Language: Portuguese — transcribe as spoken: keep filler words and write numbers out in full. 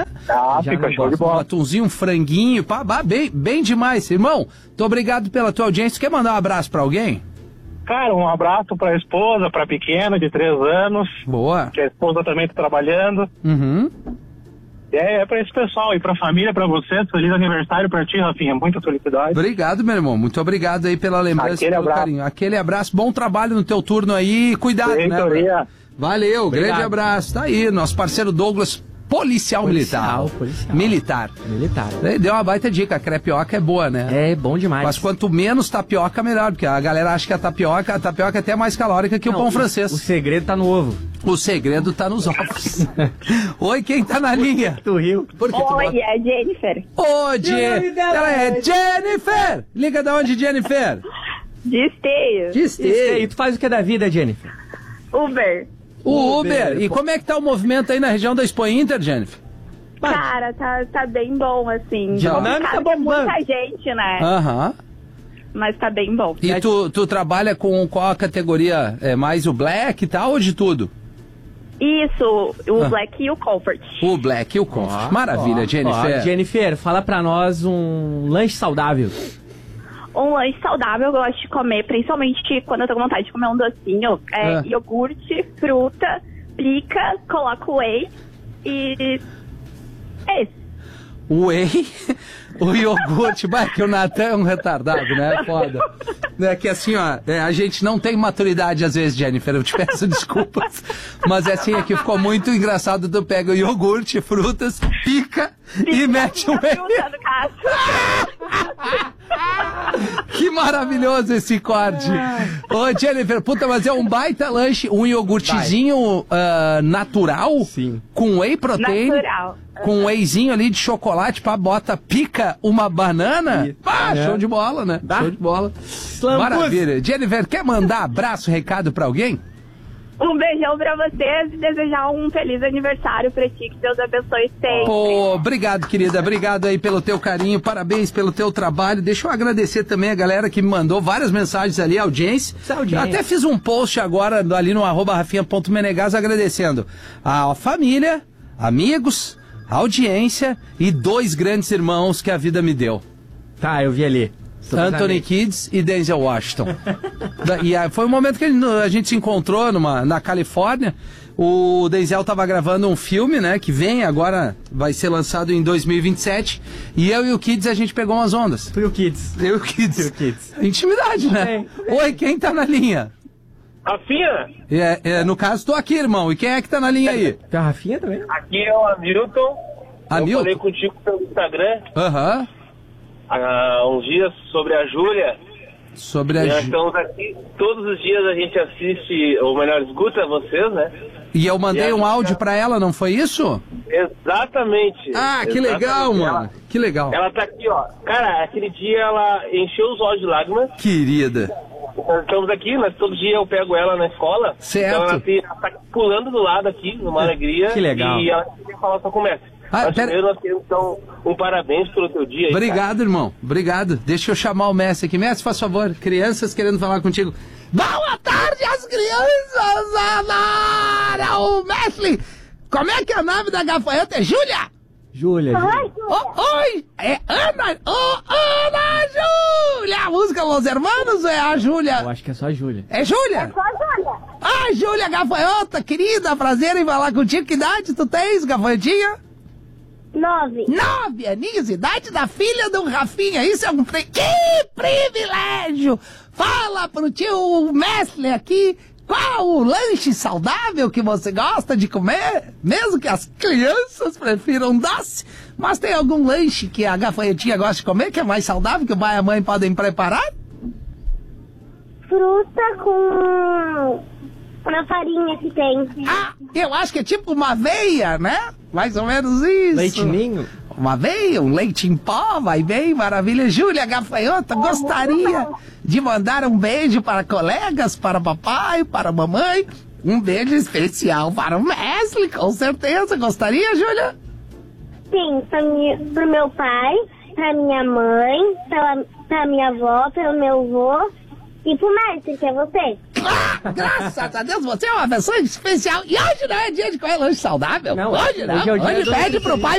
né? Ah, Já fica show de bola. Um atumzinho, um franguinho, pá, pá, bem, bem demais. Irmão, muito obrigado pela tua audiência. Quer mandar um abraço pra alguém? Cara, um abraço pra esposa, pra pequena, de três anos. Boa. Que a esposa também tá trabalhando. Uhum. É, é pra esse pessoal e pra família, pra você. Feliz aniversário pra ti, Rafinha. Muita felicidade. Obrigado, meu irmão. Muito obrigado aí pela lembrança. Aquele pelo abraço. carinho. Aquele abraço. Bom trabalho no teu turno aí. Cuidado, Reitoria. né? Valeu, Obrigado. Grande abraço. Tá aí, nosso parceiro Douglas, policial, Policial, militar. policial. Militar. Militar. Ele deu uma baita dica. A crepioca é boa, né? É bom demais. Mas quanto menos tapioca, melhor. Porque a galera acha que a tapioca, a tapioca é até mais calórica que Não, o pão francês. O segredo tá no ovo. O segredo tá nos ovos. Oi, quem tá na linha? Tu riu? Por que tu Oi, bota- é a Jennifer. Ô, Je... Ela é Jennifer! Liga da onde, Jennifer? De Esteio. De E Esteio. tu faz o que da vida, Jennifer? Uber. O Uber. Uber. E como é que tá o movimento aí na região da Expo Inter, Jennifer? Cara, tá, tá bem bom, assim. Dinâmica Sabe que é bombando. muita gente, né? Aham. Mas tá bem bom. E tu, tu trabalha com qual a categoria? É mais o Black e tal ou de tudo? Isso, o Ah. Black e o Comfort. O Black e o Comfort. Maravilha, Ó, Jennifer. ó, Jennifer, fala pra nós um lanche saudável. Um lanche saudável eu gosto de comer, principalmente quando eu tô com vontade de comer um docinho. É Ah. iogurte, fruta, pica, coloco whey e... É isso. O whey, o iogurte, vai que o Natan é um retardado, né? Foda. É que assim, ó, é, a gente não tem maturidade às vezes, Jennifer, eu te peço desculpas. Mas é assim, aqui ficou muito engraçado, tu pega o iogurte, frutas, pica e mete o whey. Fruta, no caso. Que maravilhoso esse corte. Ô, Jennifer, puta, mas é um baita lanche, um iogurtezinho ah, natural, Sim. com whey protein, Natural. com um wheyzinho ali de chocolate, pá, bota, pica uma banana. Isso. Pá, É. show de bola, né? Dá. Show de bola. Slampus. Maravilha. Jennifer, quer mandar abraço, recado pra alguém? Um beijão pra vocês e desejar um feliz aniversário pra ti, que Deus abençoe sempre. Pô, obrigado, querida. Obrigado aí pelo teu carinho. Parabéns pelo teu trabalho. Deixa eu agradecer também a galera que me mandou várias mensagens ali, a audiência. Essa audiência. Eu até fiz um post agora ali no arroba rafinha ponto menegas agradecendo a família, amigos, a audiência e dois grandes irmãos que a vida me deu. Tá, eu vi ali. Anthony Kids e Denzel Washington. Da- e aí foi um momento que a gente se encontrou numa, na Califórnia. O Denzel estava gravando um filme, né? Que vem agora, vai ser lançado em dois mil e vinte e sete. E eu e o Kids a gente pegou umas ondas. Tu e o Kids. Eu e o Kids. Tu e o Kids. Intimidade, né? Oi, quem tá na linha? Rafinha, É, é, no caso, tô aqui, irmão. E quem é que tá na linha aí? Tem a Rafinha também? aqui é o Hamilton. Hamilton? Eu falei contigo pelo Instagram Aham. há uns dias sobre a Júlia. Sobre a. E nós Ju- estamos aqui, todos os dias a gente assiste, ou melhor, escuta vocês, né? E eu mandei E a um Júlia- áudio pra ela, não foi isso? Exatamente. Ah, que Exatamente. legal, mano. Ela, Que legal. ela tá aqui, ó. Cara, aquele dia ela encheu os olhos de lágrimas. Querida. Nós estamos aqui, nós, todo dia eu pego ela na escola. Certo. Então ela, tem- ela tá pulando do lado aqui, numa alegria. Que legal. E ela quer falar só com o mestre. Ah, Nós pera- primeiro nós queremos então um parabéns pelo teu dia aí. Obrigado, irmão. Obrigado. Deixa eu chamar o mestre aqui. Mestre, faz favor. Crianças querendo falar contigo. Boa tarde, as crianças! Anara! O mestre! Como é que é o nome da gafanhota? É Júlia? Júlia. Júlia. Oh, oi! É Ana! Ô, Ana Júlia! A música Los Hermanos ou é a Júlia? Eu acho que é só a Júlia. É Júlia? Ah, Júlia, gafanhota, querida, prazer em falar contigo. Que idade tu tens, gafanhotinha? Nove. Nove aninhos, idade da filha do Rafinha. Isso é um... Pri... Que privilégio! Fala pro tio mestre aqui, qual o lanche saudável que você gosta de comer? Mesmo que as crianças prefiram doce. Mas tem algum lanche que a gafanhotinha gosta de comer, que é mais saudável, que o pai e a mãe podem preparar? Fruta com uma farinha que tem. Ah, eu acho que é tipo uma aveia, né? Mais ou menos isso. Leitinho. Uma aveia, um leite em pó, vai bem, maravilha. Júlia Gafanhota, gostaria de mandar um beijo para colegas, para papai, para mamãe. Um beijo especial para o mestre, com certeza. Gostaria, Júlia? Sim, pra mi- pro meu pai, pra minha mãe, pra, pra minha avó, pelo meu avô e pro mestre, que é você. Ah, graças a Deus, você é uma pessoa especial. E hoje não é dia de comer lanche saudável. Não, hoje não. hoje é o dia Hoje do- pede pro pai